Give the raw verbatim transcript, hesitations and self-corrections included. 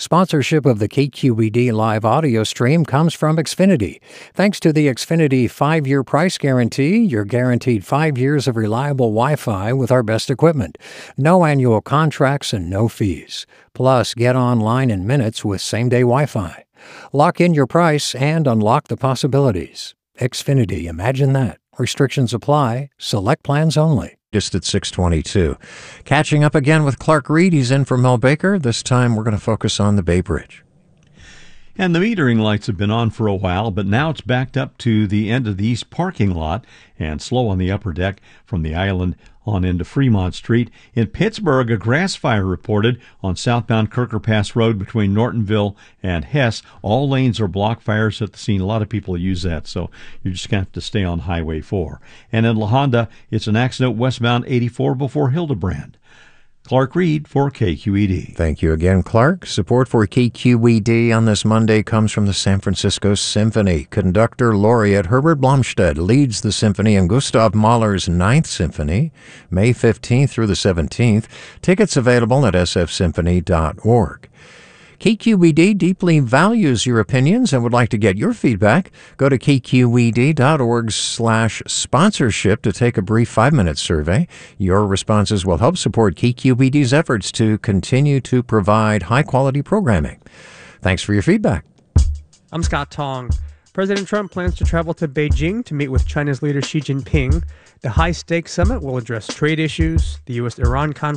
Sponsorship of the K Q E D live audio stream comes from Xfinity. Thanks to the Xfinity five-year price guarantee, you're guaranteed five years of reliable Wi-Fi with our best equipment. No annual contracts and no fees. Plus, get online in minutes with same-day Wi-Fi. Lock in your price and unlock the possibilities. Xfinity, imagine that. Restrictions apply. Select plans only. Just at six twenty-two. Catching up again with Clark Reed. He's in for Mel Baker. This time we're going to focus on the Bay Bridge. And the metering lights have been on for a while, but now it's backed up to the end of the east parking lot and slow on the upper deck from the island on into Fremont Street. In Pittsburgh, a grass fire reported on southbound Kirker Pass Road between Nortonville and Hess. All lanes are blocked. Fires at the scene. A lot of people use that, so you're just going to have to stay on Highway four. And in La Honda, it's an accident westbound eighty-four before Hildebrand. Clark Reed for K Q E D. Thank you again, Clark. Support for K Q E D on this Monday comes from the San Francisco Symphony. Conductor laureate Herbert Blomstedt leads the symphony in Gustav Mahler's Ninth Symphony, May fifteenth through the seventeenth. Tickets available at s f symphony dot org. K Q E D deeply values your opinions and would like to get your feedback. Go to k q e d dot org slash sponsorship to take a brief five-minute survey. Your responses will help support K Q E D's efforts to continue to provide high-quality programming. Thanks for your feedback. I'm Scott Tong. President Trump plans to travel to Beijing to meet with China's leader Xi Jinping. The high-stakes summit will address trade issues, the U S Iran conflict,